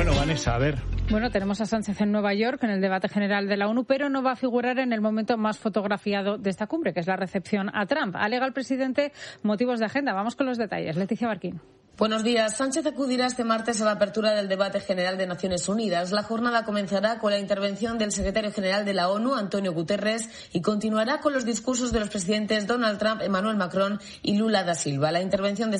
Bueno, Vanessa, a ver. Bueno, tenemos a Sánchez en Nueva York en el debate general de la ONU, pero no va a figurar en el momento más fotografiado de esta cumbre, que es la recepción a Trump. Alega el presidente motivos de agenda. Vamos con los detalles. Leticia Barquín. Buenos días. Sánchez acudirá este martes a la apertura del debate general de Naciones Unidas. La jornada comenzará con la intervención del secretario general de la ONU, Antonio Guterres, y continuará con los discursos de los presidentes Donald Trump, Emmanuel Macron y Lula da Silva. La intervención de